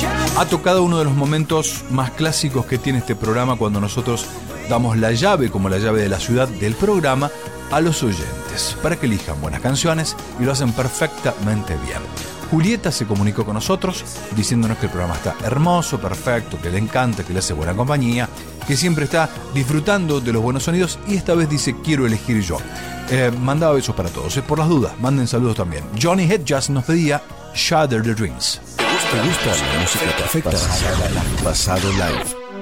Ha tocado uno de los momentos más clásicos que tiene este programa, cuando nosotros damos la llave, como la llave de la ciudad del programa, a los oyentes para que elijan buenas canciones, y lo hacen perfectamente bien. Julieta se comunicó con nosotros diciéndonos que el programa está hermoso, perfecto, que le encanta, que le hace buena compañía, que siempre está disfrutando de los buenos sonidos, y esta vez dice: quiero elegir yo. Mandaba besos para todos, por las dudas, manden saludos también. Johnny Hedjas nos pedía Shatter the Dreams. ¿Te gusta la música perfecta? Pasado Live.